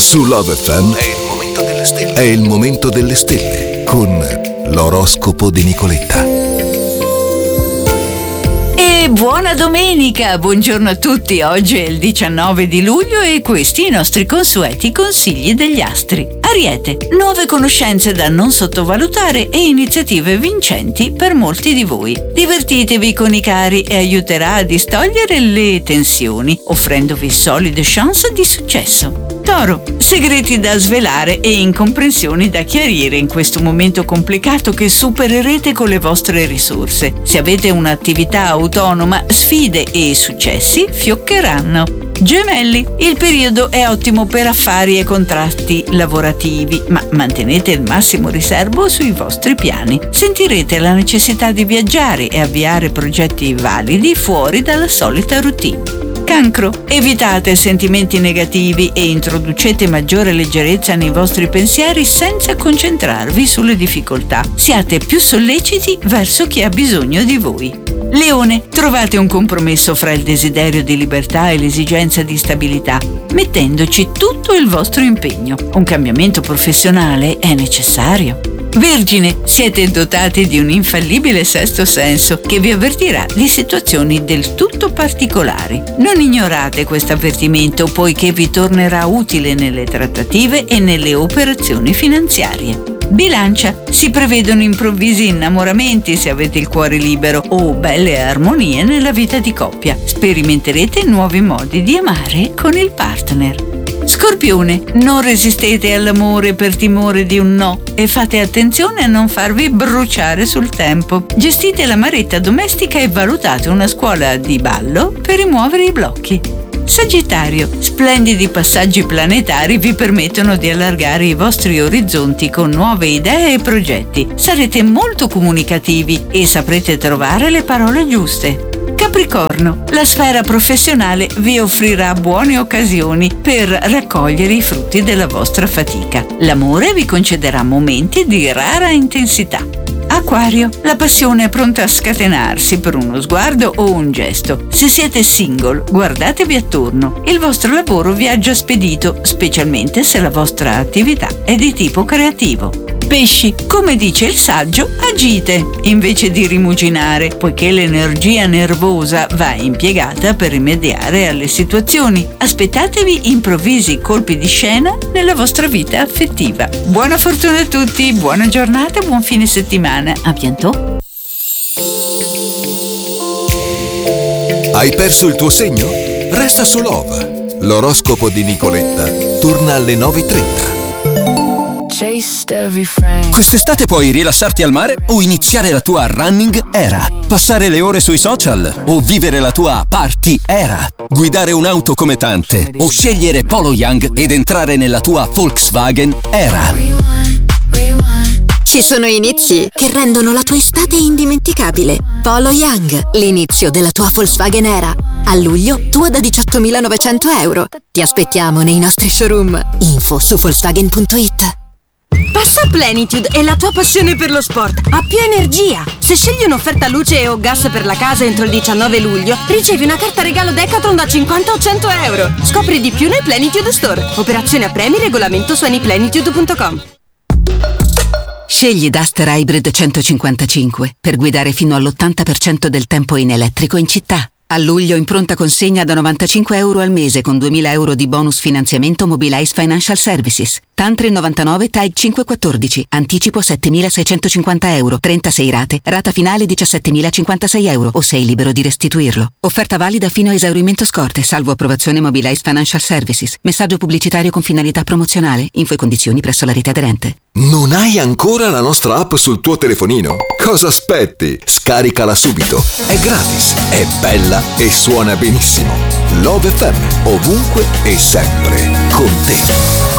Su Love FM è il momento delle stelle con l'oroscopo di Nicoletta. E buona domenica, buongiorno a tutti. Oggi è il 19 di luglio e questi i nostri consueti consigli degli astri. Ariete, nuove conoscenze da non sottovalutare e iniziative vincenti per molti di voi. Divertitevi con i cari e aiuterà a distogliere le tensioni, offrendovi solide chance di successo. Toro, segreti da svelare e incomprensioni da chiarire in questo momento complicato che supererete con le vostre risorse. Se avete un'attività autonoma, sfide e successi fioccheranno. Gemelli, il periodo è ottimo per affari e contratti lavorativi, ma mantenete il massimo riservo sui vostri piani. Sentirete la necessità di viaggiare e avviare progetti validi fuori dalla solita routine. Cancro, evitate sentimenti negativi e introducete maggiore leggerezza nei vostri pensieri senza concentrarvi sulle difficoltà. Siate più solleciti verso chi ha bisogno di voi. Leone, trovate un compromesso fra il desiderio di libertà e l'esigenza di stabilità, mettendoci tutto il vostro impegno. Un cambiamento professionale è necessario. Vergine, siete dotati di un infallibile sesto senso che vi avvertirà di situazioni del tutto particolari. Non ignorate questo avvertimento poiché vi tornerà utile nelle trattative e nelle operazioni finanziarie. Bilancia, si prevedono improvvisi innamoramenti se avete il cuore libero o belle armonie nella vita di coppia. Sperimenterete nuovi modi di amare con il partner. Scorpione, non resistete all'amore per timore di un no e fate attenzione a non farvi bruciare sul tempo. Gestite l'amaretta domestica e valutate una scuola di ballo per rimuovere i blocchi. Sagittario, splendidi passaggi planetari vi permettono di allargare i vostri orizzonti con nuove idee e progetti. Sarete molto comunicativi e saprete trovare le parole giuste. Capricorno, la sfera professionale vi offrirà buone occasioni per raccogliere i frutti della vostra fatica. L'amore vi concederà momenti di rara intensità. Acquario, la passione è pronta a scatenarsi per uno sguardo o un gesto. Se siete single, guardatevi attorno. Il vostro lavoro viaggia spedito, specialmente se la vostra attività è di tipo creativo. Pesci, come dice il saggio, agite invece di rimuginare, poiché l'energia nervosa va impiegata per rimediare alle situazioni. Aspettatevi improvvisi colpi di scena nella vostra vita affettiva. Buona fortuna a tutti, buona giornata, buon fine settimana. A bientôt. Hai perso il tuo segno? Resta su Love. L'oroscopo di Nicoletta torna alle 9:30. Quest'estate puoi rilassarti al mare o iniziare la tua running era, passare le ore sui social o vivere la tua party era, guidare un'auto come tante o scegliere Polo Young ed entrare nella tua Volkswagen era. Ci sono inizi che rendono la tua estate indimenticabile. Polo Young, l'inizio della tua Volkswagen era. A luglio, tua da 18.900 euro. Ti aspettiamo nei nostri showroom. Info su Volkswagen.it. Passa a Plenitude e la tua passione per lo sport ha più energia. Se scegli un'offerta luce o gas per la casa entro il 19 luglio, ricevi una carta regalo Decathlon da 50 o 100 euro. Scopri di più nei Plenitude Store. Operazione a premi, regolamento su anyplenitude.com. Scegli Duster Hybrid 155 per guidare fino all'80% del tempo in elettrico in città. A luglio in pronta consegna da 95 euro al mese con 2.000 euro di bonus finanziamento Mobilize Financial Services. Tantri 99 TAG 514. Anticipo 7.650 euro. 36 rate. Rata finale 17.056 euro o sei libero di restituirlo. Offerta valida fino a esaurimento scorte, salvo approvazione Mobilize Financial Services. Messaggio pubblicitario con finalità promozionale. Info e condizioni presso la rete aderente. Non hai ancora la nostra app sul tuo telefonino? Cosa aspetti? Scaricala subito. È gratis, è bella e suona benissimo. Love FM, ovunque e sempre con te.